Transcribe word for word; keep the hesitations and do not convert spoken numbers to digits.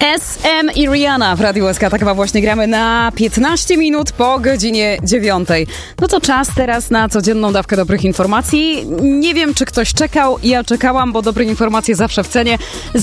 S M i Rihanna w Radiu S K. Tak chyba właśnie gramy na piętnaście minut po godzinie dziewiątej. No to czas teraz na codzienną dawkę dobrych informacji. Nie wiem, czy ktoś czekał. Ja czekałam, bo dobre informacje zawsze w cenie.